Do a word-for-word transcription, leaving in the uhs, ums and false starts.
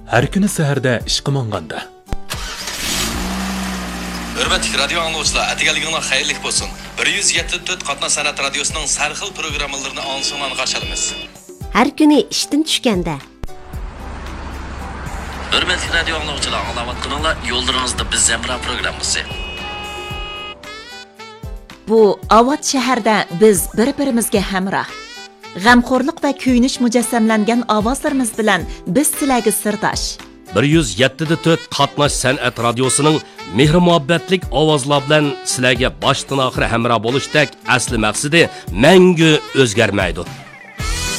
Har kuni saharda ishqa monganda. Hörmətli radio anlıqçılar, atigaliginglar xayrlik bo'lsin. bir yuz yetti to'rt Qatnoq san'at radiosining sarxil programmalarini olishinglarni qarshilamiz. Har kuni ishdan tushganda. Hörmətli radio anlıqçılar, anlayatqanlar, yo'llaringizda biz Zemra programmasi. Bu Avat shahrida biz bir-birimizga hamroh. G'amxo'rlik va kuyinish mujassamlangan ovozlarimiz bilan biz sizlarga sirdosh. bir yuz yetti to'rt Qatnoq san'at radiosining mehr muhabbatlik ovozlar bilan sizlarga boshdan oxir hamroh bo'lishdak asli maqsadi mangu o'zgarmaydi.